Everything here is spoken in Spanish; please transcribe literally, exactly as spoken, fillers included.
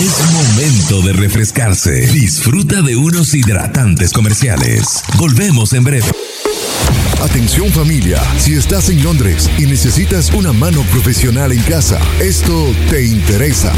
Es momento de refrescarse. Disfruta de unos hidratantes comerciales. Volvemos en breve. Atención familia, si estás en Londres y necesitas una mano profesional en casa, esto te interesa.